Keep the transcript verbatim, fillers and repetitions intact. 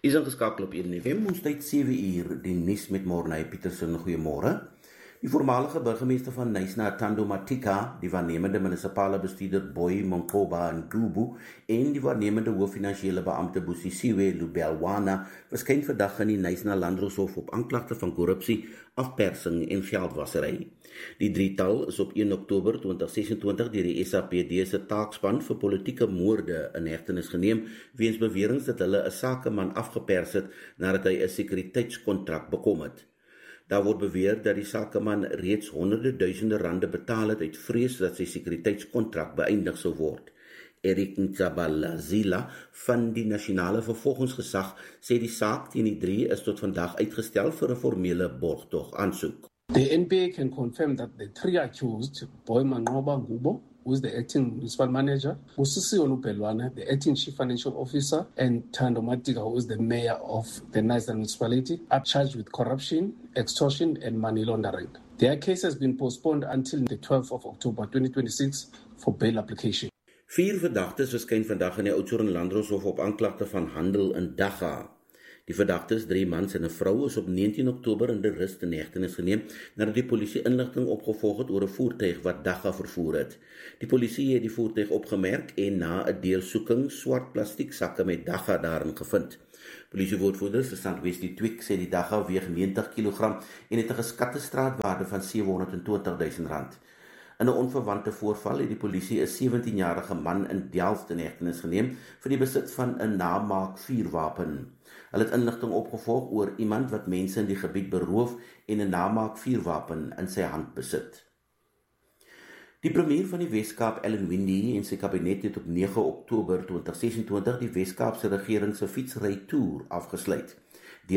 Is ingeskakel op Eden F M, ons tyd sewe uur, die nuus met Morney Petersen, goeiemôre. Die voormalige burgemeester van Knysna, Thando Matika, die waarnemende munisipale bestuurder Boy Monkoba Ngubu en die waarnemende hooffinansiële beampte Busisiwe Lubelwana verskyn vandag in die Knysna Landdroshof op aanklagte van korrupsie, afpersing en geldwasery. Die drietal is op een Oktober twintig sesentwintig deur die S A P D se taakspan vir politieke moorde in hegtenis geneem weens beweringe dat hulle 'n sakeman afgepers het nadat hy 'n sekuriteitskontrak bekom het. Daar word beweer dat die sakeman reeds honderde duisende rande betaal het uit vrees dat sy sekuriteitskontrak beëindig sou word. Eric Ntabalazila van die Nasionale Vervolgingsgesag sê die saak teen die drie is tot vandag uitgestel vir 'n formele borgtog aansoek. The N P A can confirm that the three accused, Boy Manqoba Ngubo, who is the acting municipal manager, Busisiwe Lubelwana, the acting chief financial officer, and Thando Matika, who is the mayor of the Knysna municipality, are charged with corruption, extortion, and money laundering. Their case has been postponed until the twelfth of October twenty twenty-six for bail application. Vier verdagtes verskyn vandag in die Oudtshoorn Landdroshof op aanklagte van handel in dagga. Die verdagtes, drie mans en 'n vrou, is op negentien Oktober in die rust in hegtenis geneem nadat die polisie inligting opgevolg het oor 'n voertuig wat dagga vervoer het. Die polisie het die voertuig opgemerk en na 'n deursoeking swart plastieksakke met dagga daarin gevind. Polisiewoordvoerder Sergeant Wesley Twik sê die dagga weeg negentig kilogram en het 'n geskatte straatwaarde van sewehonderdtwintig rand. In 'n onverwante voorval het die polisie 'n sewentienjarige man in Delft in hegtenis geneem vir die besit van 'n namaak vuurwapen. Hulle het inligting opgevolg oor iemand wat mense in die gebied beroof en 'n namaak vuurwapen in sy hand besit. Die premier van die Wes-Kaap, Ellen Windey, en sy kabinet het op nege Oktober twintig sesentwintig die Wes-Kaapse regering se fietsry toer afgesluit.